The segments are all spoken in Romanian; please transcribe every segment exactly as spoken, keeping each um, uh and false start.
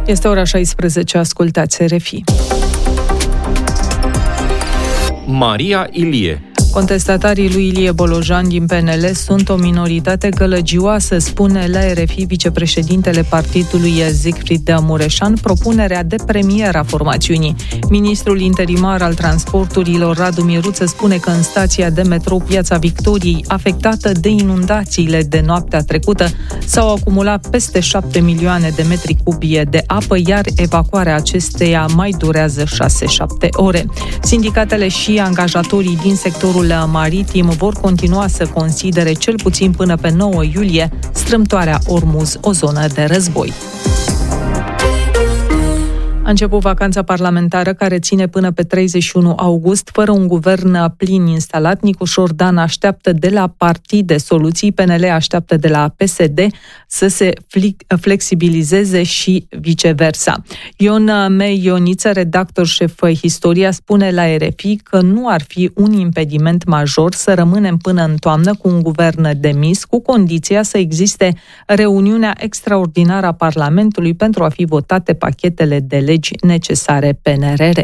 Este ora șaisprezece, ascultați R F I. Maria Ilie. Contestatarii lui Ilie Bolojan din P N L sunt o minoritate gălăgioasă, spune la R F I vicepreședintele partidului Siegfried Mureșan, propunerea de premier a formațiunii. Ministrul interimar al transporturilor Radu Miruță spune că în stația de metrou Piața Victoriei, afectată de inundațiile de noaptea trecută, s-au acumulat peste șapte milioane de metri cubi de apă, iar evacuarea acesteia mai durează șase șapte ore. Sindicatele și angajatorii din sectorul maritim vor continua să considere cel puțin până pe nouă iulie strâmtoarea Ormuz o zonă de război. A început vacanța parlamentară care ține până pe treizeci și unu august, fără un guvern plin instalat. Nicușor Dan așteaptă de la partide soluții, P N L așteaptă de la P S D să se flexibilizeze și viceversa. Ion Mei Ioniță, redactor șef Historia, spune la R F I că nu ar fi un impediment major să rămânem până în toamnă cu un guvern demis, cu condiția să existe reuniunea extraordinară a Parlamentului pentru a fi votate pachetele de legi necesare P N R R.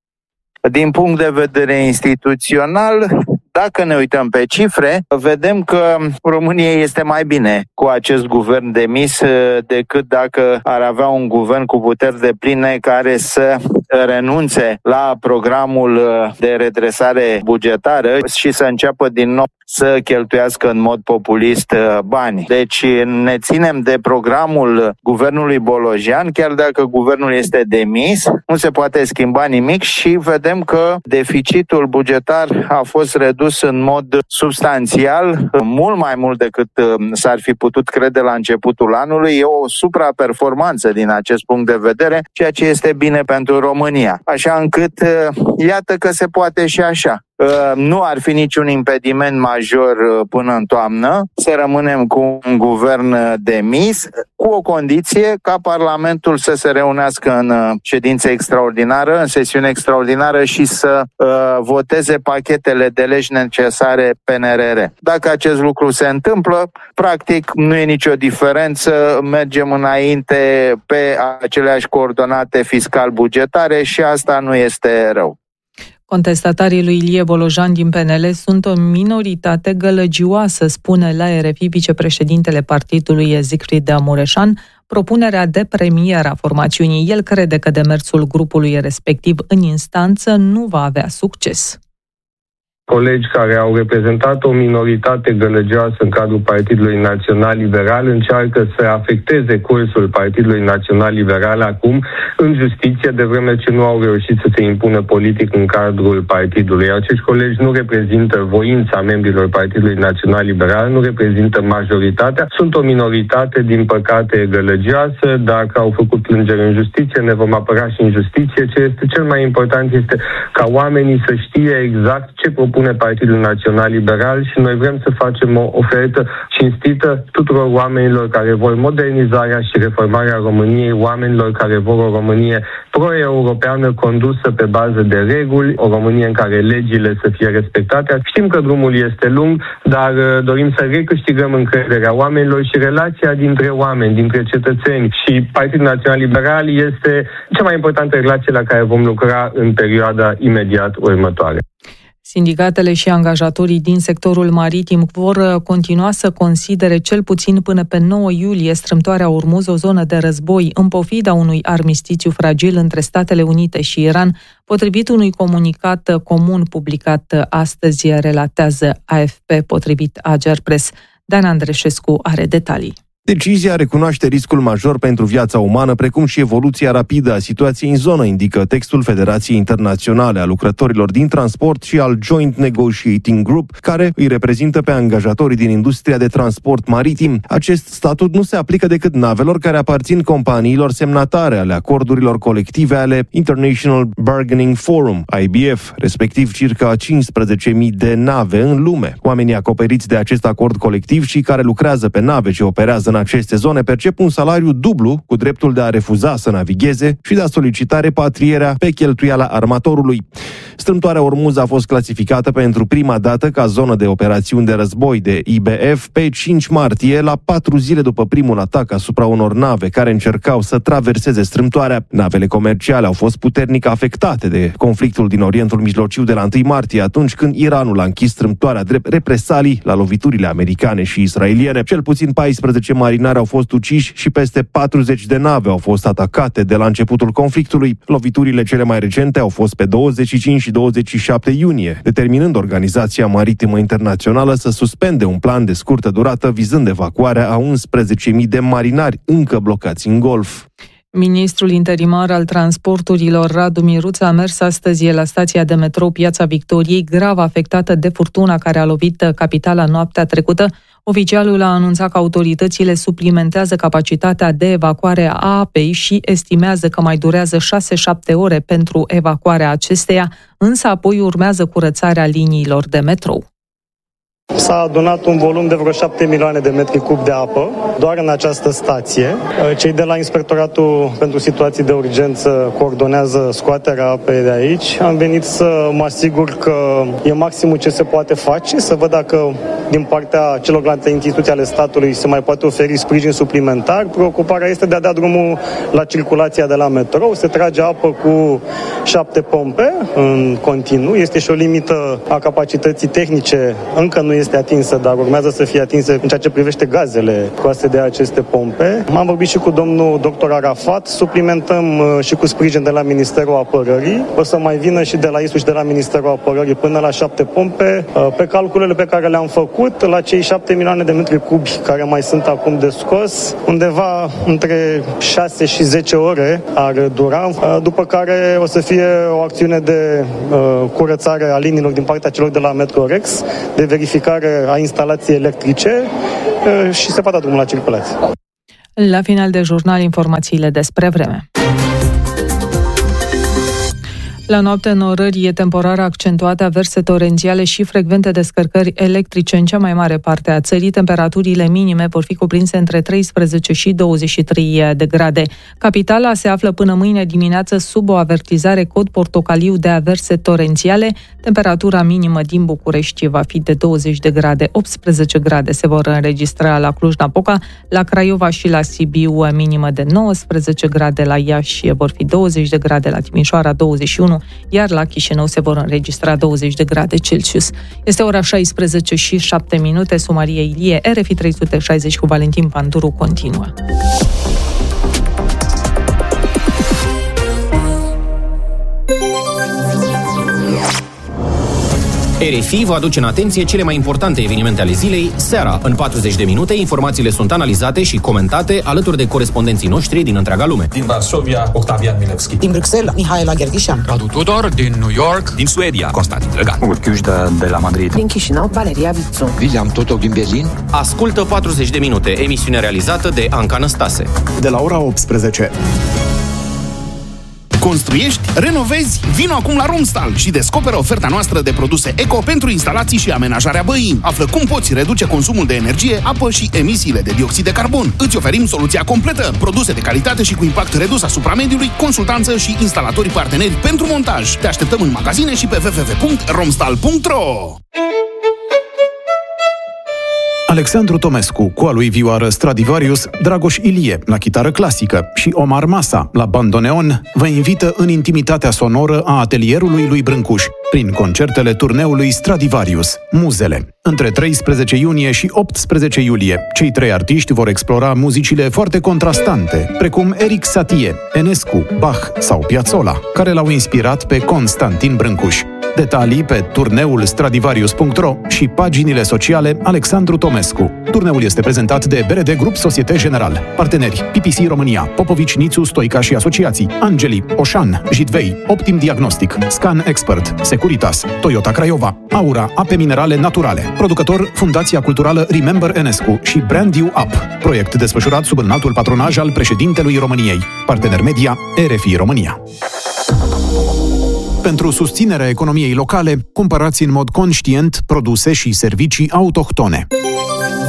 Din punct de vedere instituțional, dacă ne uităm pe cifre, vedem că României este mai bine cu acest guvern demis decât dacă ar avea un guvern cu puteri depline care să renunțe la programul de redresare bugetară și să înceapă din nou să cheltuiască în mod populist bani. Deci ne ținem de programul guvernului Bolojan, chiar dacă guvernul este demis, nu se poate schimba nimic și vedem că deficitul bugetar a fost redus în mod substanțial, mult mai mult decât s-ar fi putut crede la începutul anului. E o supraperformanță din acest punct de vedere, ceea ce este bine pentru România. Așa încât, iată că se poate și așa. Nu ar fi niciun impediment major până în toamnă să rămânem cu un guvern demis, cu o condiție ca Parlamentul să se reunească în ședință extraordinară, în sesiune extraordinară și să uh, voteze pachetele de legi necesare P N R R. Dacă acest lucru se întâmplă, practic nu e nicio diferență, mergem înainte pe aceleași coordonate fiscal-bugetare și asta nu este rău. Contestatarii lui Ilie Bolojan din P N L sunt o minoritate gălăgioasă, spune la R F I vicepreședintele partidului Siegfried Mureșan, propunerea de premier a formațiunii. El crede că demersul grupului respectiv în instanță nu va avea succes. Colegi care au reprezentat o minoritate gălăgioasă în cadrul Partidului Național Liberal încearcă să afecteze cursul Partidului Național Liberal acum în justiție, de vreme ce nu au reușit să se impună politic în cadrul partidului. Acești colegi nu reprezintă voința membrilor Partidului Național Liberal, nu reprezintă majoritatea, sunt o minoritate, din păcate, gălăgioasă. Dacă au făcut plângere în justiție, ne vom apăra și în justiție. Ce este cel mai important este ca oamenii să știe exact ce propun Partidul Național Liberal și noi vrem să facem o ofertă cinstită tuturor oamenilor care vor modernizarea și reformarea României, oamenilor care vor o Românie pro-europeană condusă pe bază de reguli, o Românie în care legile să fie respectate. Știm că drumul este lung, dar dorim să recâștigăm încrederea oamenilor și relația dintre oameni, dintre cetățeni și Partidul Național Liberal este cea mai importantă relație la care vom lucra în perioada imediat următoare. Sindicatele și angajatorii din sectorul maritim vor continua să considere cel puțin până pe nouă iulie strâmtoarea Ormuz o zonă de război, în pofida unui armistițiu fragil între Statele Unite și Iran, potrivit unui comunicat comun publicat astăzi, relatează A F P, potrivit Agerpres. Dan Andreșescu are detalii. Decizia recunoaște riscul major pentru viața umană, precum și evoluția rapidă a situației în zonă, indică textul Federației Internaționale a Lucrătorilor din Transport și al Joint Negotiating Group, care îi reprezintă pe angajatorii din industria de transport maritim. Acest statut nu se aplică decât navelor care aparțin companiilor semnatare ale acordurilor colective ale International Bargaining Forum, I B F, respectiv circa cincisprezece mii de nave în lume. Oamenii acoperiți de acest acord colectiv și care lucrează pe nave ce operează în aceste zone percep un salariu dublu, cu dreptul de a refuza să navigheze și de a solicita repatrierea pe cheltuiala armatorului. Strâmtoarea Ormuz a fost clasificată pentru prima dată ca zonă de operațiuni de război de I B F pe cinci martie, la patru zile după primul atac asupra unor nave care încercau să traverseze strâmtoarea. Navele comerciale au fost puternic afectate de conflictul din Orientul Mijlociu de la întâi martie, atunci când Iranul a închis strâmtoarea drept represalii la loviturile americane și israeliene. Cel puțin paisprezece marinari au fost uciși și peste patruzeci de nave au fost atacate de la începutul conflictului. Loviturile cele mai recente au fost pe douăzeci și cinci și douăzeci și șapte iunie, determinând Organizația Maritimă Internațională să suspende un plan de scurtă durată vizând evacuarea a unsprezece mii de marinari încă blocați în Golf. Ministrul interimar al transporturilor, Radu Miruță, a mers astăzi la stația de metrou Piața Victoriei, grav afectată de furtuna care a lovit capitala noaptea trecută. Oficialul a anunțat că autoritățile suplimentează capacitatea de evacuare a apei și estimează că mai durează șase șapte ore pentru evacuarea acesteia, însă apoi urmează curățarea liniilor de metrou. S-a adunat un volum de vreo șapte milioane de metri cub de apă doar în această stație. Cei de la Inspectoratul pentru Situații de Urgență coordonează scoaterea apei de aici. Am venit să mă asigur că e maximul ce se poate face, să văd dacă din partea celorlalte instituții ale statului se mai poate oferi sprijin suplimentar. Preocuparea este de a da drumul la circulația de la metrou. Se trage apă cu șapte pompe în continuu. Este și o limită a capacității tehnice. Încă nu este atinsă, dar urmează să fie atinsă în ceea ce privește gazele scoase de aceste pompe. M-am vorbit și cu domnul doctor Arafat, suplimentăm și cu sprijin de la Ministerul Apărării. O să mai vină și de la I S U și de la Ministerul Apărării până la șapte pompe. Pe calculele pe care le-am făcut, la cei șapte milioane de metri cubi care mai sunt acum de scos, undeva între șase și zece ore ar dura, după care o să fie o acțiune de curățare a liniilor din partea celor de la Metrorex, de verificare a instalației electrice și se va da drumul la circulație. La final de jurnal, informațiile despre vreme. La noapte, înnorări e temporar accentuate, averse torențiale și frecvente descărcări electrice în cea mai mare parte a țării. Temperaturile minime vor fi cuprinse între treisprezece și douăzeci și trei de grade. Capitala se află până mâine dimineață sub o avertizare cod portocaliu de averse torențiale. Temperatura minimă din București va fi de douăzeci de grade, optsprezece grade se vor înregistra la Cluj-Napoca, la Craiova și la Sibiu minimă de nouăsprezece grade, la Iași vor fi douăzeci de grade, la Timișoara douăzeci și unu, iar la Chișinău se vor înregistra douăzeci de grade Celsius. Este ora șaisprezece și șapte minute, Maria Ilie, R F I trei sute șaizeci cu Valentin Panduru continuă. R F I vă aduce în atenție cele mai importante evenimente ale zilei, seara. În patruzeci de minute, informațiile sunt analizate și comentate alături de corespondenții noștri din întreaga lume. Din Varsovia, Octavian Milevski. Din Bruxelles, Mihaela Gherghișan. Radu Tudor, din New York. Din Suedia, Constantin Drăgan. Urchiușda de la Madrid. Din Chișinău, Valeria Vițu. William Totoc din Berlin. Ascultă patruzeci de minute, emisiune realizată de Anca Năstase. De la ora optsprezece. Construiești? Renovezi? Vino acum la Romstal și descoperă oferta noastră de produse eco pentru instalații și amenajarea băii. Află cum poți reduce consumul de energie, apă și emisiile de dioxid de carbon. Îți oferim soluția completă, produse de calitate și cu impact redus asupra mediului, consultanță și instalatori parteneri pentru montaj. Te așteptăm în magazine și pe w w w punct romstal punct r o. Alexandru Tomescu, cu a lui vioară Stradivarius, Dragoș Ilie, la chitară clasică, și Omar Masa, la bandoneon, vă invită în intimitatea sonoră a atelierului lui Brâncuș, prin concertele turneului Stradivarius, Muzele. Între treisprezece iunie și optsprezece iulie, cei trei artiști vor explora muzicile foarte contrastante, precum Eric Satie, Enescu, Bach sau Piazzolla, care l-au inspirat pe Constantin Brâncuș. Detalii pe turneul stradivarius punct ro și paginile sociale Alexandru Tomescu. Turneul este prezentat de B R D Grup Societe General. Parteneri: P P C România, Popovici, Nițu, Stoica și Asociații, Angeli, Oșan, Jitvei, Optim Diagnostic, Scan Expert, Securitas, Toyota Craiova, Aura, Ape Minerale Naturale. Producător: Fundația Culturală Remember Enescu și Brand You Up. Proiect desfășurat sub înaltul patronaj al președintelui României. Partener media R F I România. Pentru susținerea economiei locale, cumpărați în mod conștient produse și servicii autohtone.